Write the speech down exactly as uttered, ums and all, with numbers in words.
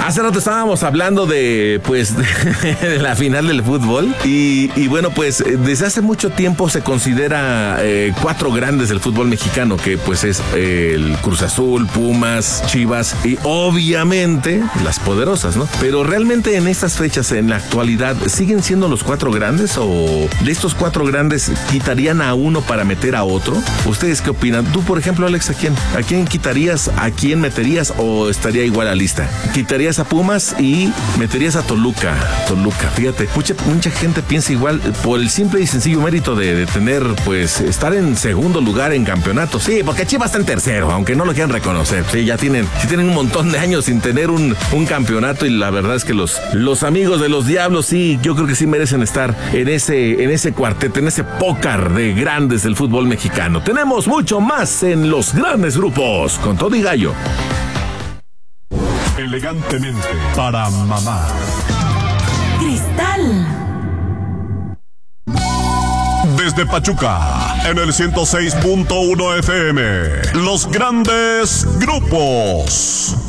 Hace rato estábamos hablando de, pues, de la final del fútbol y, y bueno, pues desde hace mucho tiempo se considera eh, cuatro grandes del fútbol mexicano, que pues es eh, el Cruz Azul, Pumas, Chivas y obviamente las poderosas, ¿no? Pero realmente en estas fechas, en la actualidad, ¿siguen siendo los cuatro grandes o de estos cuatro grandes quitarían a uno para meter a otro? ¿Ustedes qué opinan? Tú, por ejemplo, Alex, ¿a quién? ¿A quién quitarías? ¿A quién meterías o estaría igual a lista? Quitarías a Pumas y meterías a Toluca. Toluca, fíjate, mucha, mucha gente piensa igual por el simple y sencillo mérito de, de tener, pues, estar en segundo lugar en campeonato. Sí, porque Chivas está en tercero, aunque no lo quieran reconocer. Sí, ya tienen, sí tienen un montón de años sin tener un, un campeonato y la verdad es que los, los amigos de los Diablos, sí, yo creo que sí merecen estar en ese, en ese cuarteto, en ese pócar de grandes del fútbol mexicano. Tenemos mucho más en los grandes grupos, con todo y gallo. Elegantemente para mamá. Cristal. Desde Pachuca, en el ciento seis punto uno F M, los grandes grupos.